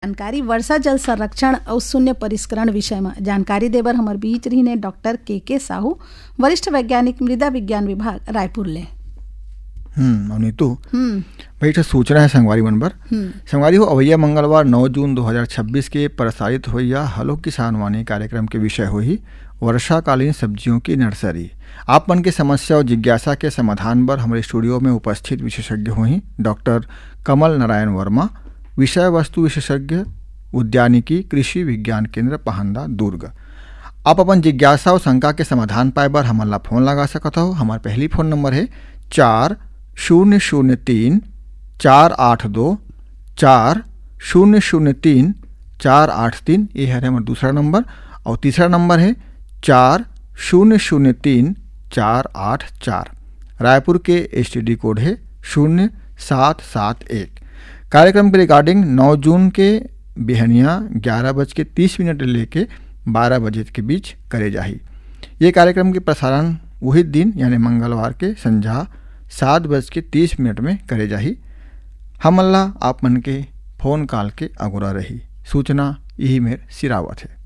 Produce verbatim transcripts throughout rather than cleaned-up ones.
जानकारी वर्षा जल संरक्षण और शून्य परिष्करण विषय में जानकारी देबर हमार बीच रही ने डॉक्टर के के साहू, वरिष्ठ वैज्ञानिक, मृदा विज्ञान विभाग, रायपुर ले। हम्म अनितु भाई तो सूचना है संगवारी मनबर संगवारी हो अवैया मंगलवार नौ जून दो हज़ार छब्बीस के प्रसारित होइया हलो किसान वाणी कार्यक्रम के विषय हुई वर्षाकालीन सब्जियों की नर्सरी। आप मन के समस्या और जिज्ञासा के समाधान पर हमारे स्टूडियो में उपस्थित विशेषज्ञ हुई डॉक्टर कमल नारायण वर्मा, विषय वस्तु विशेषज्ञ, उद्यानिकी कृषि विज्ञान केंद्र पहांदा दुर्ग। आप अपन जिज्ञासा और शंका के समाधान पाए बर हमारा फोन लगा सकत हो। हमारा पहली फोन नंबर है चार शून्य शून्य तीन चार आठ दो चार शून्य शून्य तीन चार आठ तीन, ये है हमारा दूसरा नंबर। और तीसरा नंबर है चार शून्य शून्य तीन चार आठ चार। रायपुर के एस टी डी कोड है शून्य सात सात एक। कार्यक्रम के रिकॉर्डिंग नौ जून के बिहनिया ग्यारह बज के तीस मिनट लेके बारह बजे के बीच करे जाही। ये कार्यक्रम के प्रसारण वही दिन यानी मंगलवार के संझा सात बज के तीस मिनट में करे जाही। हम अल्लाह आप मन के फोन कॉल के अगुरा रही। सूचना यही मेरे सिरावत है।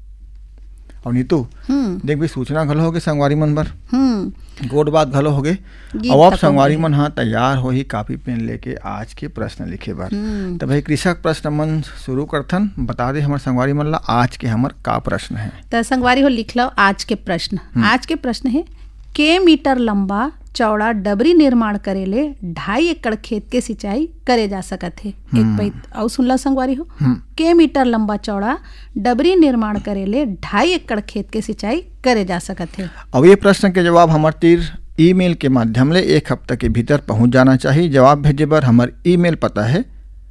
और नीतू देख भी सूचना घलो होगे संगवारी मन बर गोट बात घलो होगे। अब आप संगवारी मन हाँ तैयार हो ही कापी पेन लेके आज के प्रश्न लिखे बार। तो भाई कृषक प्रश्न मन शुरू करथन, बता दे हमारे संगवारी मन ला आज के हमार का प्रश्न है। तो संगवारी हो लिख लो आज के प्रश्न। आज के प्रश्न है के मीटर लंबा चौड़ा डबरी निर्माण करे ले ढाई एकड़ खेत के सिंचाई करे जा सकत है। एक पैत और सुन ला संगवारी हो के मीटर लंबा चौड़ा डबरी निर्माण करे ले ढाई एकड़ खेत के सिंचाई करे जा सकत है। अब ये प्रश्न के जवाब हमारे तीर ईमेल के माध्यम ले एक हफ्ता के भीतर पहुंच जाना चाहिए। जवाब भेजे बर हमार ईमेल पता है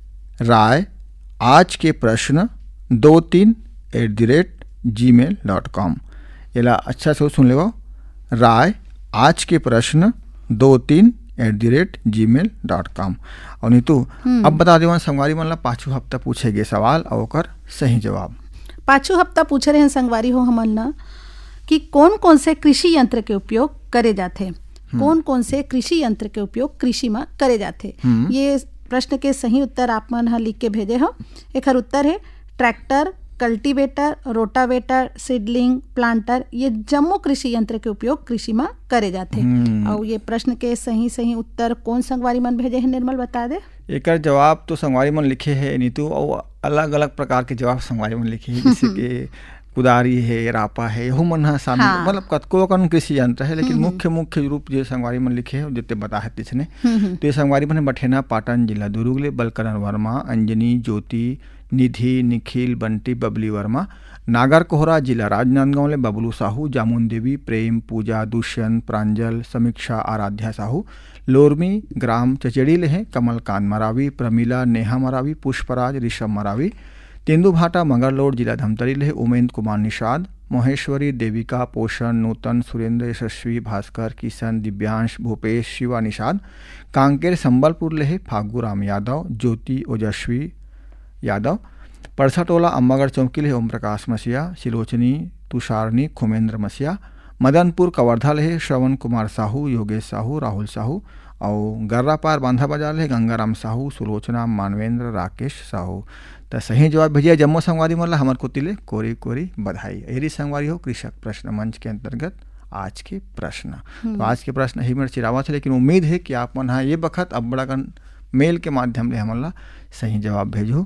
राय आज के प्रश्न दो तीन at the rate ji mail dot com. ये अच्छा से सुन ले राय आज के प्रश्न दो तीन at the rate ji mail dot com. और नहीं तो अब बता दे संगवारी मन ला पाँचों हफ्ता पूछेगे सवाल और ओकर सही जवाब। पाँचों हफ्ता पूछ रहे हैं संगवारी हो हमन ला कि कौन कौन से कृषि यंत्र के उपयोग करे जाते, कौन कौन से कृषि यंत्र के उपयोग कृषि में करे जाते। ये प्रश्न के सही उत्तर आप मन हा लिख के भेजे हो। एक उत्तर है tractor, cultivator, rotavator, seedling, planter, ये जम्मो कृषि यंत्र के उपयोग कृषि में करे जाते। और ये प्रश्न के सही सही उत्तर कौन संगवारी मन भेजे हैं निर्मल बता दे। एक जवाब तो संगवारी मन लिखे है नीतू और अलग अलग प्रकार के जवाब संगवारी मन लिखे है जैसे कि कुदारी है, रापा है, यहू मन हा शामिल हाँ। मतलब कतको कन कृषि यंत्र है लेकिन मुख्य मुख्य रूप जो संगवारी मन लिखे है जितने बता है तिसने तो ये संगवारी मन बठेना पाटन जिला दुर्ग ले बलकरण वर्मा, अंजनी, ज्योति, निधि, निखिल, बंटी, बबली वर्मा, नागर कोहरा जिला राजनांदगांव ले बबलू साहू, जामुन देवी, प्रेम, पूजा, दुष्यंत, प्रांजल, समीक्षा, आराध्या साहू, लोरमी ग्राम चचेड़ी ले हैं कमलकांत मरावी, प्रमीला, नेहा मरावी, पुष्पराज, ऋषभ मरावी, तेंदुभाटा मंगरलोड जिला धमतरी ले उमेंद्र कुमार निषाद, महेश्वरी, देविका, पोषण, नूतन, सुरेंद्र, यशस्वी, भास्कर, किशन, दिव्यांश, भूपेश, शिवा निषाद, कांकेर संबलपुर ले फागू राम यादव, ज्योति, ओजस्वी यादव, परसाटोला अम्बागढ़ चौकी ले ओम प्रकाश मसिया, सिलोचनी, तुषारनी, खुमेंद्र मसिया, मदनपुर कवर्धा ले श्रवण कुमार साहू, योगेश साहू, राहुल साहू और गर्रापार बांधा बाजार ले गंगाराम साहू, सुलोचना, मानवेंद्र, राकेश साहू। तो सही जवाब भेजिए जम्मू संगवारी मन ला हमार कोतिले कोरी कोरी बधाई। एरी संगवारी हो कृषक प्रश्न मंच के अंतर्गत आज के प्रश्न। तो आज के प्रश्न ही मेरे चिरावा थे लेकिन उम्मीद है कि आप मन हाँ ये बखत अब बड़ा कन मेल के माध्यम ले हमन ला सही जवाब भेजो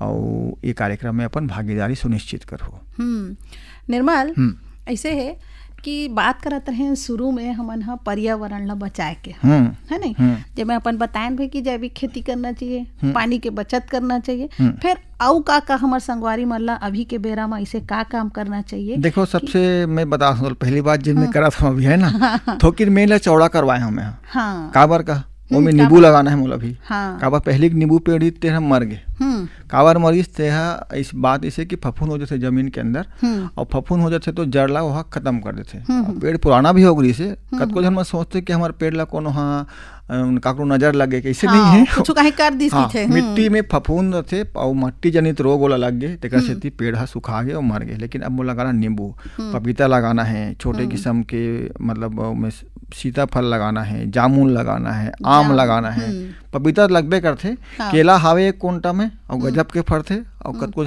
और ये कार्यक्रम में अपन भागीदारी सुनिश्चित करो। निर्मल ऐसे है कि बात करत रहे शुरू में हमन हा पर्यावरण ला बचाए के है नहीं, जब मैं अपन बताएं भाई कि जैविक खेती करना चाहिए, पानी के बचत करना चाहिए, फिर आउ का का हमार संगवारी मन ला अभी के बेरा में ऐसे का काम करना चाहिए। देखो सबसे मैं बता पहली बात जिनमें करा था अभी है ना थोकिर मेला चौड़ा करवाए हमें हाँ काबर का वो में नींबू लगाना है मोला भी हाँ। काबर पहले नींबू पेड़ तेरा मर गए काबर मरीज तेहा इस बात इसे कि फफूंद हो जाते जमीन के अंदर और फफूंद हो जाते तो जड़ ला वहाँ खत्म कर देते। पेड़ पुराना भी हो गई से कतको जन सोचते कि हमारे पेड़ ला कोनो हाँ काकरो नजर लगे कैसे हाँ, नहीं है कुछ काहे कर दी हाँ, मिट्टी में फफूंद थे और मट्टी जनित रोग वाला लग गए तेकर से पेड़ हा सुखा गए और मर गए। लेकिन अब वो लगाना नींबू, पपीता लगाना है, छोटे किस्म के मतलब सीताफल लगाना है, जामुन लगाना है, आम लगाना है, पपीता लगबे करते, केला हावे एक कोंटा में और गजब के फर थे और कतको